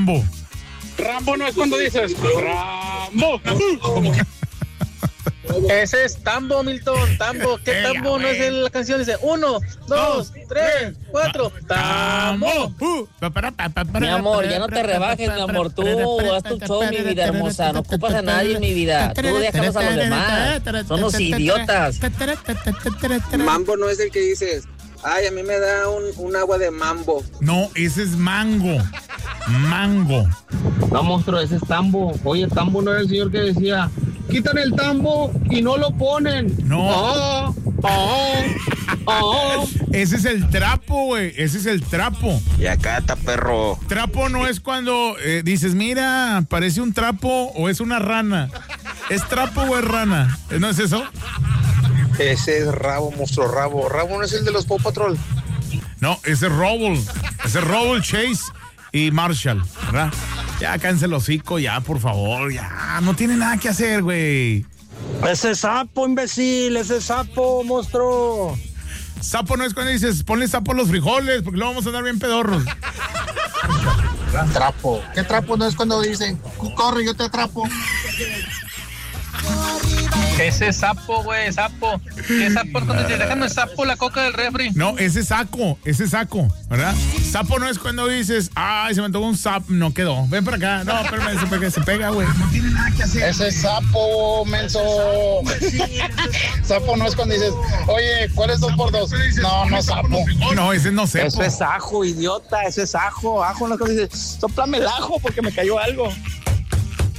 Rambo. Rambo no es cuando dices Rambo. Ese es tambo, Milton, tambo. ¿Qué tambo no es en la canción? Dice 1, 2, 3, 4, tambo. Mi amor, ya no te rebajes, mi amor. Tú haz tu show, mi vida hermosa. No ocupas a nadie, mi vida. Tú déjanos a los demás. Son los idiotas. Mambo no es el que dices, ay, a mí me da un agua de mambo. No, ese es mango. Mango. No, monstruo, ese es tambo. Oye, tambo no era el señor que decía, quitan el tambo y no lo ponen. No. Ese es el trapo, güey. Ese es el trapo. Y acá está, perro. Trapo no es cuando dices, mira, parece un trapo o es una rana. ¿Es trapo o es rana? ¿No es eso? Ese es Rabo, monstruo, Rabo. Rabo no es el de los Paw Patrol. No, ese es Rubble. Ese es Rubble, Chase y Marshall, ¿verdad? Ya cánse el hocico, ya, por favor, ya. No tiene nada que hacer, güey. Ese sapo, imbécil, ese sapo, monstruo. Sapo no es cuando dices, ponle sapo a los frijoles, porque luego vamos a andar bien pedorros. Trapo. ¿Qué trapo no es cuando dicen, corre, yo te atrapo? Ese es sapo, güey, sapo. ¿Qué sapo es cuando dice, déjame sapo la coca del refri? No, ese es saco, ¿verdad? Sapo no es cuando dices, ay, se me antojó un sapo, no quedó. Ven para acá. No, espérame, se pega, güey. No tiene nada que hacer. Ese es sapo, menso. Sapo no es cuando dices, oye, ¿cuál es 2x2? No, sapo. No, ese no sé. Eso es ajo, idiota, ese es ajo. Ajo no es cuando dices, sóplame el ajo porque me cayó algo.